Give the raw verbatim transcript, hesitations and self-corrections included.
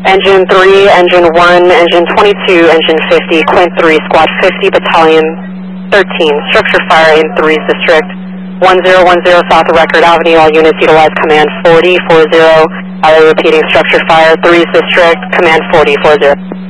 Engine three, Engine one, Engine twenty-two, Engine fifty, Quint three, Squad fifty, Battalion thirteen, structure fire in threes District, one zero one zero South Record Avenue, all units utilize Command forty, four zero, I repeating structure fire, threes District, Command forty, four zero.